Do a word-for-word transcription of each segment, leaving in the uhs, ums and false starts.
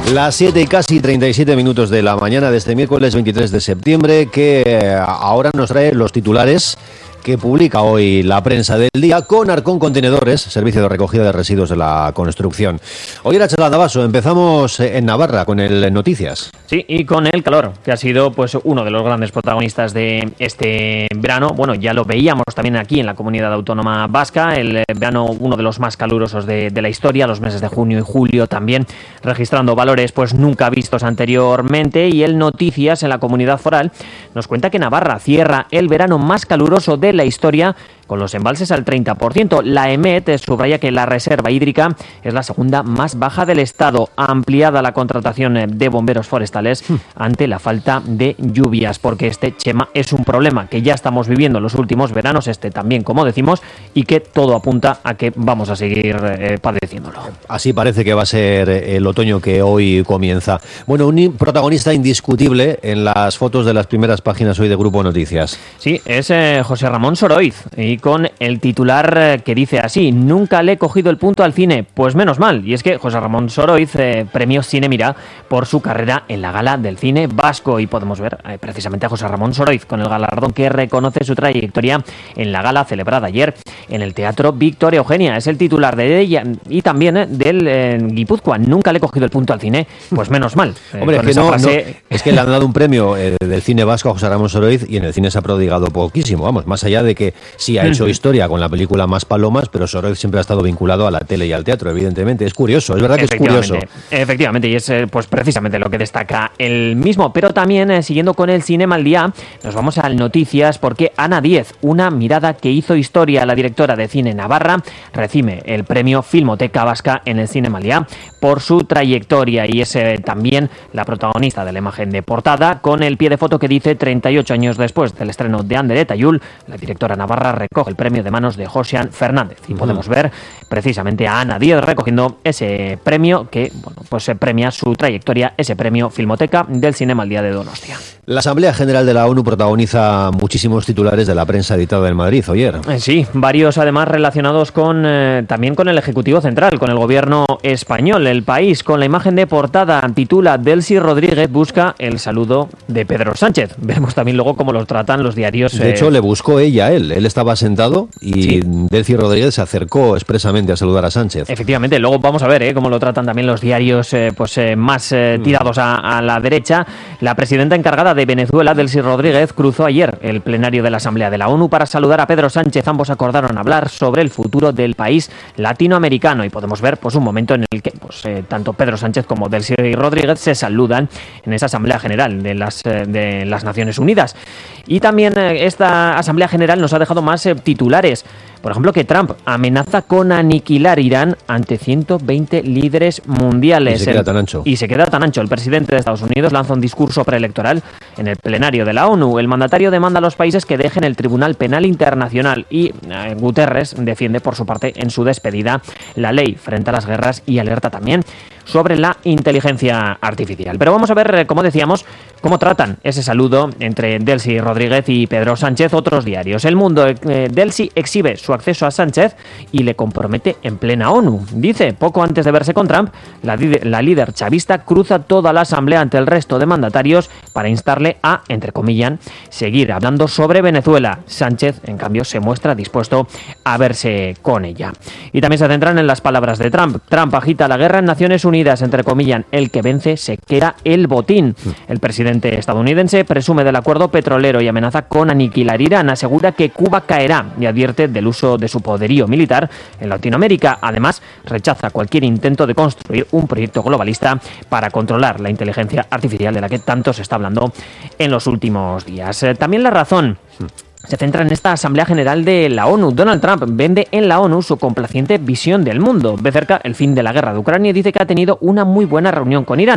Las siete y casi treinta y siete minutos de la mañana de este miércoles veintitrés de septiembre, que ahora nos trae los titulares que publica hoy la prensa del día con Arcón Contenedores, servicio de recogida de residuos de la construcción. Hoy era Charla Navaso, empezamos en Navarra con el Noticias. Sí, y con el calor, que ha sido pues uno de los grandes protagonistas de este verano. Bueno, ya lo veíamos también aquí en la Comunidad Autónoma Vasca, el verano uno de los más calurosos de, de la historia, los meses de junio y julio también, registrando valores pues nunca vistos anteriormente. Y el Noticias en la Comunidad Foral nos cuenta que Navarra cierra el verano más caluroso de la historia con los embalses al treinta por ciento. La EMET subraya que la reserva hídrica es la segunda más baja del Estado. Ampliada la contratación de bomberos forestales ante la falta de lluvias, porque este, Chema, es un problema que ya estamos viviendo en los últimos veranos, este también, como decimos, y que todo apunta a que vamos a seguir eh, padeciéndolo. Así parece que va a ser el otoño que hoy comienza. Bueno, un protagonista indiscutible en las fotos de las primeras páginas hoy de Grupo Noticias. Sí, es eh, José Ramón Soroiz, y con el titular que dice así: nunca le he cogido el punto al cine. Pues menos mal, y es que José Ramón Soroiz eh, premio Cine Mira por su carrera en la Gala del Cine Vasco, y podemos ver eh, precisamente a José Ramón Soroiz con el galardón que reconoce su trayectoria en la gala celebrada ayer en el Teatro Victoria Eugenia. Es el titular de ella y también eh, del eh, Guipúzcoa. Nunca le he cogido el punto al cine. Pues menos mal. Eh, Hombre, es que, no, frase... no, es que le han dado un premio eh, del cine vasco a José Ramón Soroiz y en el cine se ha prodigado poquísimo. Vamos, más allá de que sí ha hecho historia con la película Más Palomas, pero Soroiz siempre ha estado vinculado a la tele y al teatro, evidentemente. Es curioso, es verdad que es curioso. Efectivamente, y es pues precisamente lo que destaca el mismo. Pero también, eh, siguiendo con el Cinema al Día, nos vamos al Noticias, porque Ana Diez, una mirada que hizo historia, la directora de cine navarra, recibe el premio Filmoteca Vasca en el Cinema al Día por su trayectoria, y es eh, también la protagonista de la imagen de portada, con el pie de foto que dice: treinta y ocho años después del estreno de Ander eta Yul, la directora navarra recoge el premio de manos de Josean Fernández, y podemos ver precisamente a Ana Diez recogiendo ese premio que, bueno, pues se premia su trayectoria, ese premio Filmoteca del Cinema al Día de Donostia. La Asamblea General de la ONU protagoniza muchísimos titulares de la prensa editada en Madrid ayer. Eh, sí, varios además relacionados con eh, también con el Ejecutivo Central, con el gobierno español. El País, con la imagen de portada, titula: Delcy Rodríguez busca el saludo de Pedro Sánchez. Veremos también luego cómo los tratan los diarios. De eh... hecho, le buscó ella a él. Él estaba sentado y sí. Delcy Rodríguez se acercó expresamente a saludar a Sánchez. Efectivamente, luego vamos a ver eh, cómo lo tratan también los diarios eh, pues eh, más eh, tirados a, a la derecha. La presidenta encargada de Venezuela, Delcy Rodríguez, cruzó ayer el plenario de la Asamblea de la ONU para saludar a Pedro Sánchez. Ambos acordaron hablar sobre el futuro del país latinoamericano, y podemos ver pues un momento en el que pues eh, tanto Pedro Sánchez como Delcy Rodríguez se saludan en esa Asamblea General de las, eh, de las Naciones Unidas. Y también eh, esta Asamblea General nos ha dejado más eh, titulares. Por ejemplo, que Trump amenaza con aniquilar Irán ante ciento veinte líderes mundiales. Y se queda tan ancho. Y se queda tan ancho. El presidente de Estados Unidos lanza un discurso preelectoral en el plenario de la ONU. El mandatario demanda a los países que dejen el Tribunal Penal Internacional, y eh, Guterres defiende por su parte en su despedida la ley frente a las guerras y alerta también sobre la inteligencia artificial. Pero vamos a ver, como decíamos, cómo tratan ese saludo entre Delcy Rodríguez y Pedro Sánchez otros diarios. El Mundo, eh, Delcy exhibe su acceso a Sánchez y le compromete en plena ONU. Dice: poco antes de verse con Trump, la, la líder chavista cruza toda la asamblea ante el resto de mandatarios para instarle a, entre comillas, seguir hablando sobre Venezuela. Sánchez, en cambio, se muestra dispuesto a verse con ella. Y también se centran en las palabras de Trump. Trump agita la guerra en Naciones Unidas, entre comillas: el que vence se queda el botín. El presidente estadounidense presume del acuerdo petrolero y amenaza con aniquilar Irán. Asegura que Cuba caerá y advierte del uso de su poderío militar en Latinoamérica. Además, rechaza cualquier intento de construir un proyecto globalista para controlar la inteligencia artificial de la que tanto se está hablando en los últimos días. También La Razón se centra en esta Asamblea General de la ONU. Donald Trump vende en la ONU su complaciente visión del mundo. Ve cerca el fin de la guerra de Ucrania y dice que ha tenido una muy buena reunión con Irán.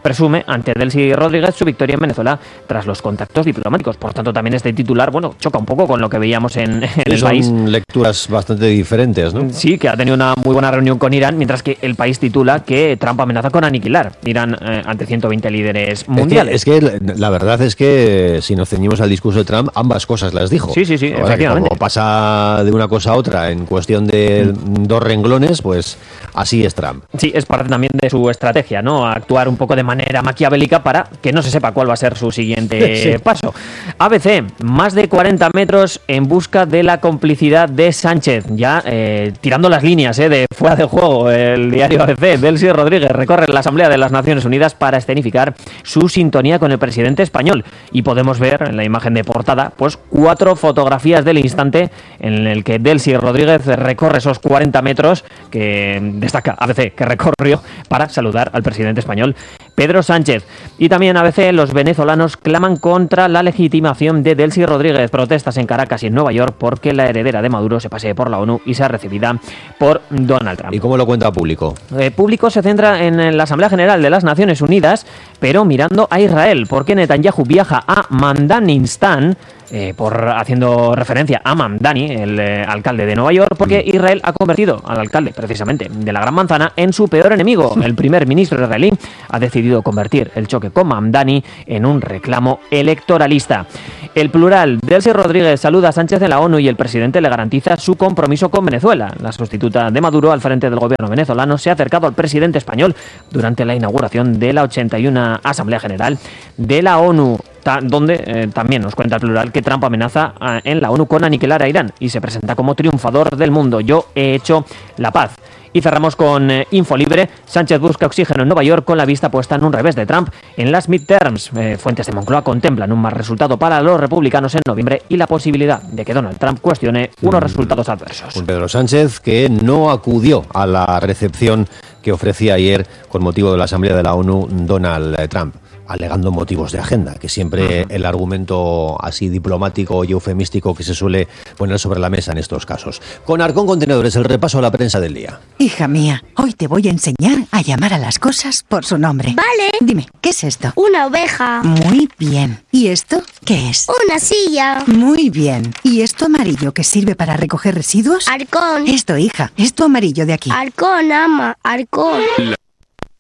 presume ante Delcy Rodríguez su victoria en Venezuela tras los contactos diplomáticos. Por tanto, también este titular, bueno, choca un poco con lo que veíamos en, en el son país. Son lecturas bastante diferentes, ¿no? Sí, que ha tenido una muy buena reunión con Irán, mientras que el país titula que Trump amenaza con aniquilar Irán eh, ante ciento veinte líderes mundiales. Es que, es que la verdad es que si nos ceñimos al discurso de Trump, ambas cosas las dijo. Sí, sí, sí, Ahora, efectivamente. Como pasa de una cosa a otra en cuestión de mm. dos renglones, pues así es Trump. Sí, es parte también de su estrategia, ¿no? Actuar un poco de manera maquiavélica para que no se sepa cuál va a ser su siguiente sí. paso. A B C, más de cuarenta metros en busca de la complicidad de Sánchez. Ya eh, tirando las líneas eh, de fuera de juego, el diario A B C. Delcy Rodríguez recorre la Asamblea de las Naciones Unidas para escenificar su sintonía con el presidente español. Y podemos ver en la imagen de portada, pues cuatro fotografías del instante en el que Delcy Rodríguez recorre esos cuarenta metros que destaca A B C, que recorrió para saludar al presidente español Pedro Sánchez. Y también A B C, los venezolanos claman contra la legitimación de Delcy Rodríguez. Protestas en Caracas y en Nueva York porque la heredera de Maduro se pasee por la ONU y sea recibida por Donald Trump. ¿Y cómo lo cuenta Público? Eh, Público se centra en la Asamblea General de las Naciones Unidas, pero mirando a Israel, porque Netanyahu viaja a Mamdaniստán, Eh, por haciendo referencia a Mamdani, el eh, alcalde de Nueva York, porque Israel ha convertido al alcalde, precisamente, de la Gran Manzana en su peor enemigo. El primer ministro israelí ha decidido convertir el choque con Mamdani en un reclamo electoralista. El Plural, Delcy Rodríguez saluda a Sánchez en la ONU y el presidente le garantiza su compromiso con Venezuela. La sustituta de Maduro al frente del gobierno venezolano se ha acercado al presidente español durante la inauguración de la ochenta y una Asamblea General de la ONU, donde eh, también nos cuenta el Plural que Trump amenaza a, en la ONU con aniquilar a Irán y se presenta como triunfador del mundo. Yo he hecho la paz. Y cerramos con eh, Infolibre. Sánchez busca oxígeno en Nueva York con la vista puesta en un revés de Trump en las midterms. Eh, fuentes de Moncloa contemplan un mal resultado para los republicanos en noviembre y la posibilidad de que Donald Trump cuestione unos resultados adversos. Un Pedro Sánchez que no acudió a la recepción que ofrecía ayer con motivo de la Asamblea de la ONU Donald Trump, alegando motivos de agenda, que siempre uh-huh. el argumento así diplomático y eufemístico que se suele poner sobre la mesa en estos casos. Con Arcón Contenedores, el repaso a la prensa del día. Hija mía, hoy te voy a enseñar a llamar a las cosas por su nombre. Vale. Dime, ¿qué es esto? Una oveja. Muy bien. ¿Y esto qué es? Una silla. Muy bien. ¿Y esto amarillo que sirve para recoger residuos? Arcón. Esto, hija, esto amarillo de aquí. Arcón, ama, arcón.